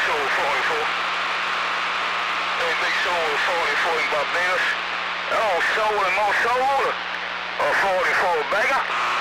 Soul 44. Big Soul 44 in Barbados. Oh, Soul and more Soul. 44 Bagger.